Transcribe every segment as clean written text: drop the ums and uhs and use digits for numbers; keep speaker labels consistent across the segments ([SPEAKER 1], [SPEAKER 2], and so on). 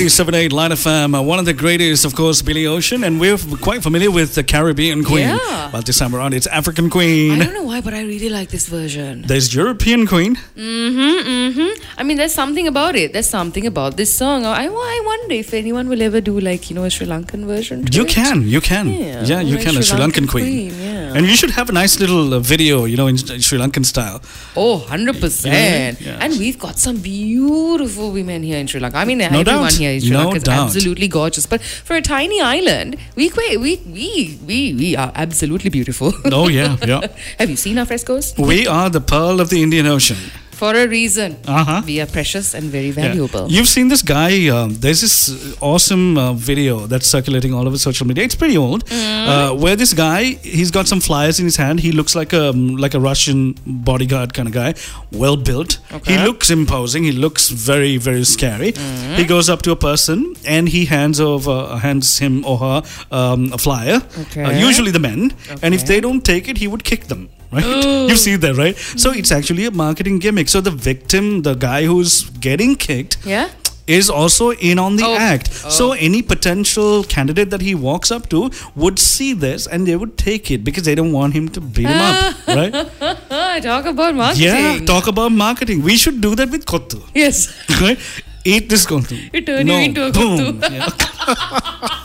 [SPEAKER 1] 97.8 Line FM. One of the greatest, of course, Billy Ocean, and we're quite familiar with the Caribbean Queen.
[SPEAKER 2] Yeah.
[SPEAKER 1] But this time around, it's African Queen.
[SPEAKER 2] I don't know why, but I really like this version.
[SPEAKER 1] There's European Queen.
[SPEAKER 2] I mean, there's something about it. There's something about this song. I wonder if anyone will ever do like, a Sri Lankan version.
[SPEAKER 1] You
[SPEAKER 2] it.
[SPEAKER 1] can.
[SPEAKER 2] Yeah,
[SPEAKER 1] You can. A Sri Lankan Queen.
[SPEAKER 2] Yeah.
[SPEAKER 1] And you should have a nice little video, in Sri Lankan style.
[SPEAKER 2] Oh, 100%.
[SPEAKER 1] Yeah.
[SPEAKER 2] And we've got some beautiful women here in Sri Lanka. I mean,
[SPEAKER 1] No
[SPEAKER 2] everyone
[SPEAKER 1] doubt.
[SPEAKER 2] here in Sri
[SPEAKER 1] No
[SPEAKER 2] Lanka is
[SPEAKER 1] doubt.
[SPEAKER 2] absolutely gorgeous. But for a tiny island, we are absolutely beautiful.
[SPEAKER 1] Oh, yeah.
[SPEAKER 2] Have you seen our frescoes?
[SPEAKER 1] We are the pearl of the Indian Ocean.
[SPEAKER 2] For a reason.
[SPEAKER 1] Uh-huh.
[SPEAKER 2] We are precious and very valuable.
[SPEAKER 1] Yeah. You've seen this guy. There's this awesome video that's circulating all over social media. It's pretty old. Where this guy, he's got some flyers in his hand. He looks like a Russian bodyguard kind of guy, well built.
[SPEAKER 2] Okay.
[SPEAKER 1] He looks imposing. He looks very, very scary. He goes up to a person and he hands him or her a flyer.
[SPEAKER 2] Okay.
[SPEAKER 1] Usually the men.
[SPEAKER 2] Okay.
[SPEAKER 1] And if they don't take it, he would kick them. Right? You've seen that, right? So it's actually a marketing gimmick. So the victim, the guy who's getting kicked,
[SPEAKER 2] Yeah?
[SPEAKER 1] is also in on the
[SPEAKER 2] Oh.
[SPEAKER 1] act. So any potential candidate that he walks up to would see this and they would take it because they don't want him to beat him up, right?
[SPEAKER 2] Talk about marketing.
[SPEAKER 1] Yeah, talk about marketing. We should do that with Kottu,
[SPEAKER 2] Yes.
[SPEAKER 1] right? Eat this Kottu.
[SPEAKER 2] It turned you into a
[SPEAKER 1] boom.
[SPEAKER 2] Kottu.
[SPEAKER 1] Yeah.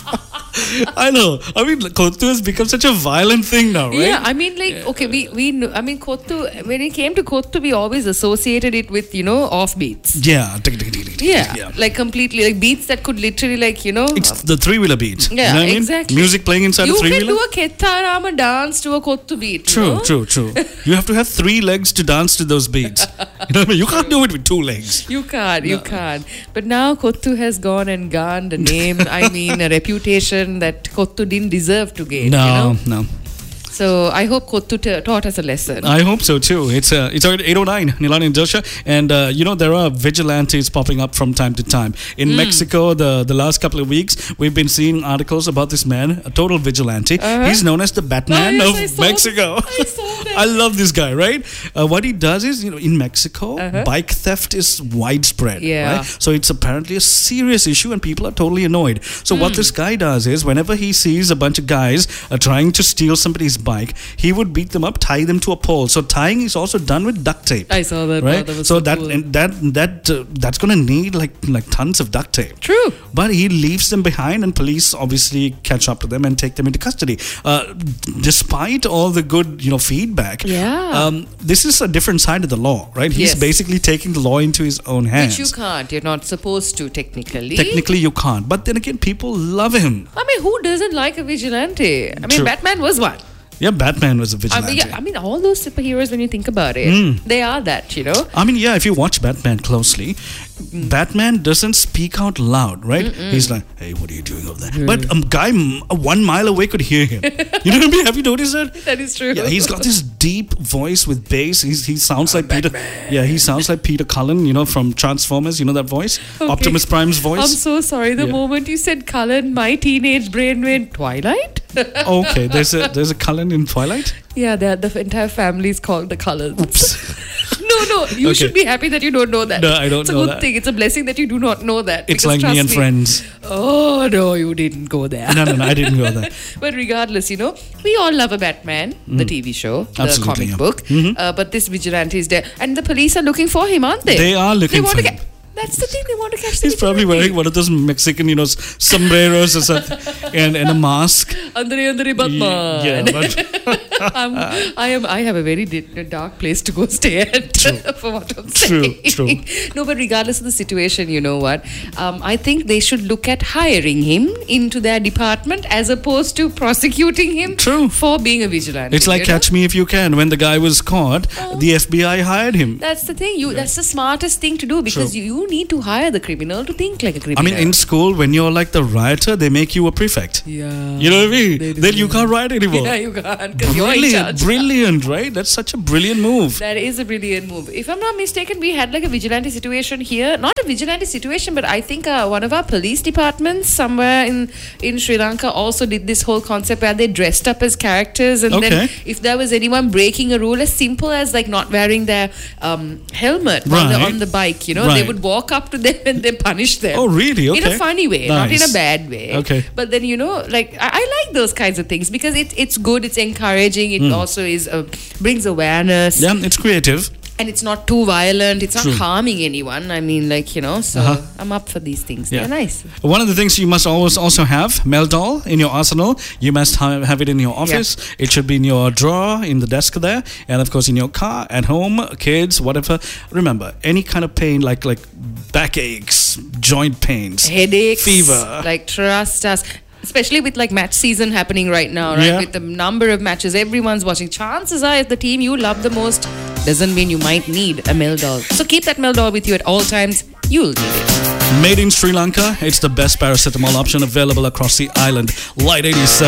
[SPEAKER 1] I know. I mean, Kottu has become such a violent thing now, right?
[SPEAKER 2] Yeah, I mean, okay, we know, I mean, Kottu, when it came to Kottu, we always associated it with, offbeats.
[SPEAKER 1] Yeah.
[SPEAKER 2] Yeah, like completely, like beats that could literally,
[SPEAKER 1] It's the three-wheeler beat.
[SPEAKER 2] Yeah,
[SPEAKER 1] you know what
[SPEAKER 2] exactly.
[SPEAKER 1] I mean? Music playing inside
[SPEAKER 2] you
[SPEAKER 1] a
[SPEAKER 2] can
[SPEAKER 1] three-wheeler.
[SPEAKER 2] do a Kettarama dance to a Kottu beat.
[SPEAKER 1] True. You have to have 3 legs to dance to those beats. You know what I mean? You can't do it with 2 legs.
[SPEAKER 2] You can't. But now Kottu has gone and garnered a name, a reputation that Kottu didn't deserve to gain.
[SPEAKER 1] No.
[SPEAKER 2] So I hope Kottu taught us a lesson.
[SPEAKER 1] I hope so too. It's already 8:09, Nilani and Josha, and there are vigilantes popping up from time to time. In Mexico, the last couple of weeks, we've been seeing articles about this man, a total vigilante. He's known as the Batman
[SPEAKER 2] I
[SPEAKER 1] of
[SPEAKER 2] saw
[SPEAKER 1] Mexico.
[SPEAKER 2] I saw that.
[SPEAKER 1] I love this guy, right? What he does is, in Mexico, bike theft is widespread.
[SPEAKER 2] Yeah.
[SPEAKER 1] Right? So it's apparently a serious issue, and people are totally annoyed. So what this guy does is, whenever he sees a bunch of guys trying to steal somebody's bike, he would beat them up, tie them to a pole. So tying is also done with duct tape.
[SPEAKER 2] I saw that.
[SPEAKER 1] Right?
[SPEAKER 2] That was
[SPEAKER 1] so
[SPEAKER 2] cool.
[SPEAKER 1] that's gonna need like tons of duct tape.
[SPEAKER 2] True.
[SPEAKER 1] But he leaves them behind, and police obviously catch up to them and take them into custody. Despite all the good, feedback, this is a different side of the law, right? He's
[SPEAKER 2] Yes.
[SPEAKER 1] basically taking the law into his own hands.
[SPEAKER 2] Which you can't. You're not supposed to, technically.
[SPEAKER 1] Technically, you can't. But then again, people love him.
[SPEAKER 2] I mean, who doesn't like a vigilante? I mean,
[SPEAKER 1] True.
[SPEAKER 2] Batman was one.
[SPEAKER 1] Yeah, Batman was a vigilante.
[SPEAKER 2] I mean, all those superheroes, when you think about it, they are that,
[SPEAKER 1] I mean, if you watch Batman closely, Batman doesn't speak out loud, right? He's like, hey, what are you doing over there? But a guy 1 mile away could hear him. You know what I mean? Have you noticed that?
[SPEAKER 2] That is true.
[SPEAKER 1] Yeah, he's got this deep voice with bass. He sounds like Peter. Yeah, he sounds like Peter Cullen, from Transformers. You know that voice?
[SPEAKER 2] Okay.
[SPEAKER 1] Optimus Prime's voice.
[SPEAKER 2] I'm so sorry. The moment you said Cullen, my teenage brain went, Twilight?
[SPEAKER 1] Okay, there's a Cullen in Twilight?
[SPEAKER 2] Yeah, the entire family is called the Cullens.
[SPEAKER 1] Oops.
[SPEAKER 2] No, you
[SPEAKER 1] Okay.
[SPEAKER 2] should be happy that you don't know that.
[SPEAKER 1] No, I don't
[SPEAKER 2] it's
[SPEAKER 1] know
[SPEAKER 2] a good
[SPEAKER 1] that.
[SPEAKER 2] thing. It's a blessing that you do not know that.
[SPEAKER 1] It's
[SPEAKER 2] because
[SPEAKER 1] like me
[SPEAKER 2] trust
[SPEAKER 1] and Friends.
[SPEAKER 2] Oh, no, you didn't go there.
[SPEAKER 1] No, I didn't go there.
[SPEAKER 2] But regardless, we all love a Batman, the TV show, the
[SPEAKER 1] Absolutely,
[SPEAKER 2] comic
[SPEAKER 1] yeah.
[SPEAKER 2] book. But this vigilante is there. And the police are looking for him, aren't they?
[SPEAKER 1] They are looking
[SPEAKER 2] want
[SPEAKER 1] for
[SPEAKER 2] to
[SPEAKER 1] him.
[SPEAKER 2] That's the thing. They want to catch the
[SPEAKER 1] He's probably
[SPEAKER 2] vigilante.
[SPEAKER 1] wearing one of those Mexican, sombreros or something, and a mask.
[SPEAKER 2] Andre Batman.
[SPEAKER 1] Yeah, but
[SPEAKER 2] I have a very dark place to go stay at for what I'm
[SPEAKER 1] True.
[SPEAKER 2] saying. No, but regardless of the situation, you know what? I think they should look at hiring him into their department as opposed to prosecuting him for being a vigilante.
[SPEAKER 1] It's like Catch Me If You Can. When the guy was caught, the FBI hired him.
[SPEAKER 2] That's the thing. That's the smartest thing to do because you need to hire the criminal to think like a criminal.
[SPEAKER 1] I mean, in school, when you're like the rioter, they make you a prefect.
[SPEAKER 2] Yeah.
[SPEAKER 1] You know what I mean?
[SPEAKER 2] They do.
[SPEAKER 1] Then you can't riot anymore.
[SPEAKER 2] Yeah, you can't because you're
[SPEAKER 1] Brilliant, right? That's such a brilliant move.
[SPEAKER 2] That is a brilliant move. If I'm not mistaken, we had like a vigilante situation here. Not a vigilante situation, but I think one of our police departments somewhere in Sri Lanka also did this whole concept where they dressed up as characters, and then if there was anyone breaking a rule as simple as like not wearing their helmet on the bike, they would walk up to them and they punish them.
[SPEAKER 1] Oh, really? Okay.
[SPEAKER 2] In a funny way, not in a bad way.
[SPEAKER 1] Okay.
[SPEAKER 2] But then, like I like those kinds of things because it's good, it's encouraging, it also is brings awareness.
[SPEAKER 1] Yeah, it's creative.
[SPEAKER 2] And it's not too violent. It's not harming anyone. I mean, so I'm up for these things. Yeah. They're nice.
[SPEAKER 1] One of the things you must always also have, Meldol in your arsenal. You must have it in your office. Yeah. It should be in your drawer, in the desk there. And of course, in your car, at home, kids, whatever. Remember, any kind of pain like backaches, joint pains,
[SPEAKER 2] headaches,
[SPEAKER 1] fever.
[SPEAKER 2] Like, trust us. Especially with like match season happening right now, right? With the number of matches everyone's watching. Chances are, if the team you love the most doesn't mean you might need a Meldol. So keep that Meldol with you at all times. You'll need it.
[SPEAKER 1] Made in Sri Lanka, it's the best paracetamol option available across the island. Light 87.